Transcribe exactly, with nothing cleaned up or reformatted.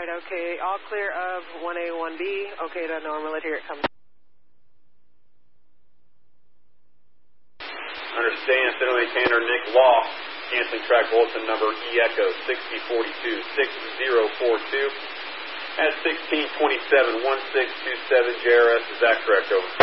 right, okay. All clear of one A, one B. Okay to normal it. Here it comes. Understand, center maintainer Nick Law, canceling track bulletin number E Echo sixty forty-two, six zero four two. At sixteen twenty-seven, one six two seven, J R S, is that correct? Over.